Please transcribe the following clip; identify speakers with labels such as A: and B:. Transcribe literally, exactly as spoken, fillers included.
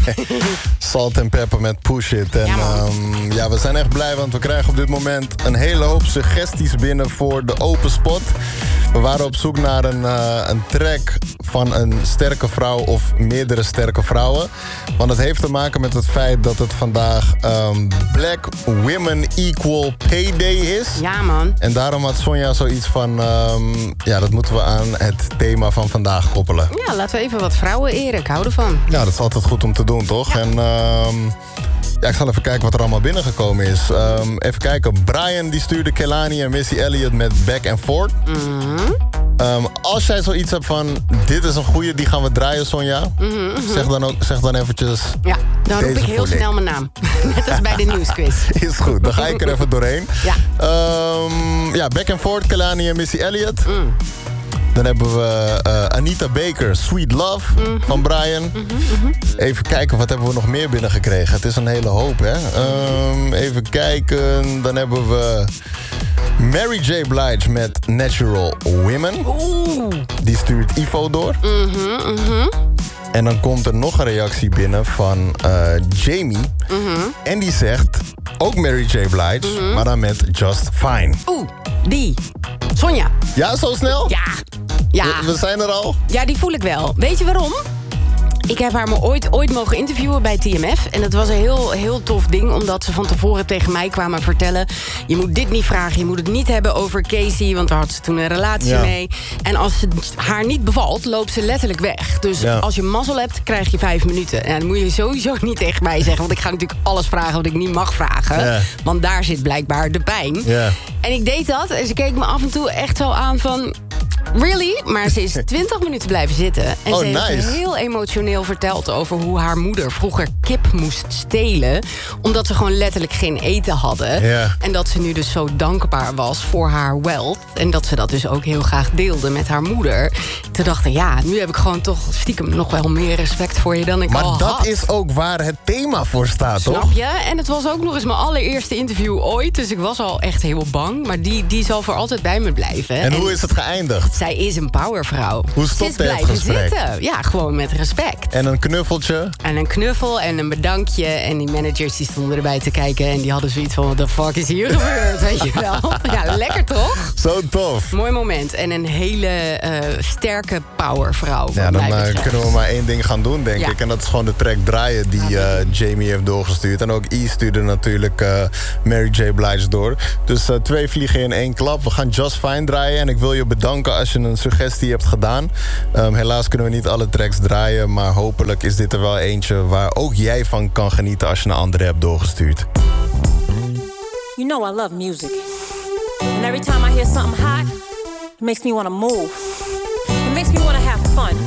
A: Salt and Pepper met Push It. En
B: Ja, man.
A: um, ja, we zijn echt blij, want we krijgen op dit moment een hele hoop suggesties binnen voor de open spot. We waren op zoek naar een, uh, een track van een sterke vrouw of meerdere sterke vrouwen. Want het heeft te maken met het feit dat het vandaag um, Black Women Equal Pay Day is.
B: Ja, man.
A: En daarom had Sonja zoiets van, um, ja, dat moeten we aan het thema van vandaag koppelen.
B: Ja, laten we even wat vrouwen eren. Ik hou ervan.
A: Ja, dat is altijd goed om te doen, toch?
B: Ja.
A: En um, ja, ik zal even kijken wat er allemaal binnengekomen is. Um, even kijken. Brian die stuurde Kehlani en Missy Elliott met Back and Forth.
B: Mm-hmm.
A: Um, als jij zoiets hebt van, dit is een goeie, die gaan we draaien, Sonja.
B: Mm-hmm, mm-hmm.
A: Zeg, dan ook, zeg dan eventjes...
B: Ja, dan roep
A: Deze
B: ik heel
A: voel ik.
B: snel mijn naam. Net als bij de nieuwsquiz.
A: Is goed, dan ga ik er even doorheen.
B: Ja.
A: Um, ja, Back and Forth, Kehlani en Missy Elliott.
B: Mm.
A: Dan hebben we uh, Anita Baker, Sweet Love, mm-hmm. van Brian.
B: Mm-hmm, mm-hmm.
A: Even kijken, wat hebben we nog meer binnengekregen? Het is een hele hoop, hè? Um, even kijken, dan hebben we Mary J. Blige met Natural Women.
B: Oeh.
A: Die stuurt Ivo door.
B: Mm-hmm, mm-hmm.
A: En dan komt er nog een reactie binnen van uh, Jamie.
B: Mm-hmm.
A: En die zegt, ook Mary J. Blige, mm-hmm. maar dan met Just Fine.
B: Oeh, die. Sonja.
A: Ja, zo snel?
B: Ja. Ja.
A: We, we zijn er al.
B: Ja, die voel ik wel. Weet je waarom? Ik heb haar me ooit, ooit mogen interviewen bij T M F. En dat was een heel, heel tof ding, omdat ze van tevoren tegen mij kwamen vertellen... je moet dit niet vragen, je moet het niet hebben over Casey... want daar had ze toen een relatie
A: Ja.
B: mee. En als het haar niet bevalt, loopt ze letterlijk weg. Dus
A: Ja.
B: als je mazzel hebt, krijg je vijf minuten. En dat moet je sowieso niet tegen mij zeggen... want ik ga natuurlijk alles vragen wat ik niet mag vragen.
A: Ja.
B: Want daar zit blijkbaar de pijn.
A: Ja.
B: En ik deed dat en ze keek me af en toe echt zo aan van... Really? Maar ze is twintig minuten blijven zitten. En
A: Oh,
B: ze heeft
A: nice.
B: heel emotioneel verteld over hoe haar moeder vroeger kip moest stelen. Omdat ze gewoon letterlijk geen eten hadden.
A: Ja.
B: En dat ze nu dus zo dankbaar was voor haar wealth. En dat ze dat dus ook heel graag deelde met haar moeder. Toen dacht ik, ja, nu heb ik gewoon toch stiekem nog wel meer respect voor je dan ik
A: Maar
B: al
A: dat
B: had.
A: is ook waar het thema voor staat,
B: Snap
A: toch?
B: je? En het was ook nog eens mijn allereerste interview ooit. Dus ik was al echt heel bang. Maar die, die zal voor altijd bij me blijven.
A: En hoe is het geëindigd?
B: Zij is een powervrouw.
A: Hoe
B: Ze is
A: stopte het
B: blijven
A: gesprek?
B: zitten. Ja, gewoon met respect.
A: En een knuffeltje?
B: En een knuffel en een bedankje. En die managers die stonden erbij te kijken. En die hadden zoiets van, what the fuck is hier gebeurd? Weet je wel? Ja, lekker toch?
A: Zo tof.
B: Mooi moment. En een hele uh, sterke powervrouw.
A: Ja,
B: wat
A: dan
B: mij
A: uh,
B: betreft.
A: kunnen we maar één ding gaan doen, denk
B: Ja.
A: ik. En dat is gewoon de track draaien die uh, Jamie heeft doorgestuurd. En ook E stuurde natuurlijk uh, Mary J. Blige door. Dus uh, twee vliegen in één klap. We gaan Just Fine draaien. En ik wil je bedanken als je een suggestie hebt gedaan. Um, helaas kunnen we niet alle tracks draaien. Maar hopelijk is dit er wel eentje waar ook jij van kan genieten als je een andere hebt doorgestuurd.
C: You know I love music. And every time I hear something hot, it makes me want to move. It makes me want to have fun.